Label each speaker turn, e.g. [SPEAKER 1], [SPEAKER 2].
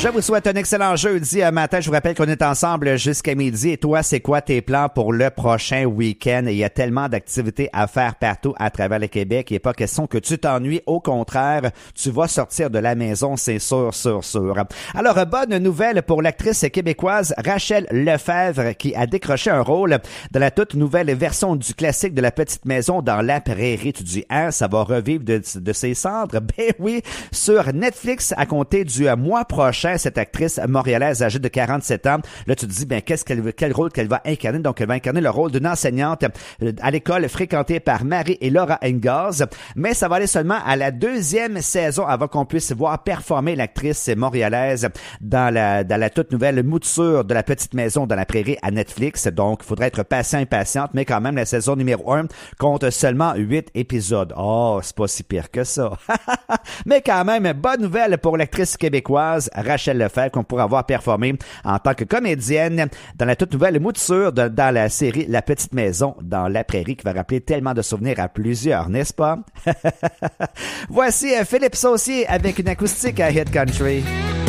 [SPEAKER 1] Je vous souhaite un excellent jeudi matin. Je vous rappelle qu'on est ensemble jusqu'à midi. Et toi, c'est quoi tes plans pour le prochain week-end? Il y a tellement d'activités à faire partout à travers le Québec. Il n'est pas question que tu t'ennuies. Au contraire, tu vas sortir de la maison, c'est sûr, sûr, sûr. Alors, bonne nouvelle pour l'actrice québécoise Rachel Lefebvre qui a décroché un rôle dans la toute nouvelle version du classique de La Petite Maison dans la Prairie. Tu dis, hein, ça va revivre de ses cendres? Ben oui, sur Netflix à compter du mois prochain. Cette actrice montréalaise âgée de 47 ans. Là, tu te dis, ben, quel rôle qu'elle va incarner? Donc, elle va incarner le rôle d'une enseignante à l'école fréquentée par Marie et Laura Ingalls. Mais ça va aller seulement à la 2e saison avant qu'on puisse voir performer l'actrice montréalaise dans la toute nouvelle mouture de La Petite Maison dans la Prairie à Netflix. Donc, il faudrait être patient et patiente, mais quand même, la saison numéro 1 compte seulement 8 épisodes. Oh, c'est pas si pire que ça. Mais quand même, bonne nouvelle pour l'actrice québécoise Rachel Lefebvre qu'on pourra voir performer en tant que comédienne dans la toute nouvelle mouture dans la série La Petite Maison dans la Prairie qui va rappeler tellement de souvenirs à plusieurs, n'est-ce pas? Voici Philippe Saucier avec une acoustique à Hit Country.